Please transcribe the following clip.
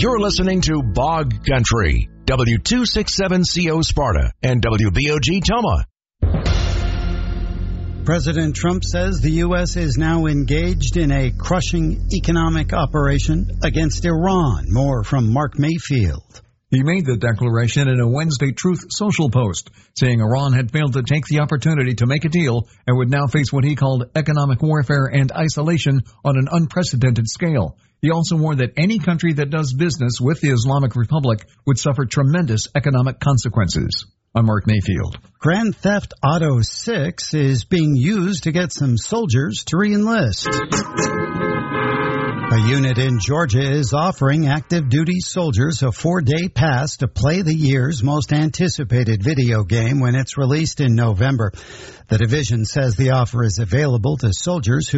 You're listening to Bog Country, W267CO Sparta and WBOG Toma. President Trump says the U.S. is now engaged in a crushing economic operation against Iran. More from Mark Mayfield. He made the declaration in a Wednesday Truth Social post, saying Iran had failed to take the opportunity to make a deal and would now face what he called economic warfare and isolation on an unprecedented scale. He also warned that any country that does business with the Islamic Republic would suffer tremendous economic consequences. I'm Mark Mayfield. Grand Theft Auto 6 is being used to get some soldiers to re-enlist. A unit in Georgia is offering active duty soldiers a 4-day pass to play the year's most anticipated video game when it's released in November. The division says the offer is available to soldiers who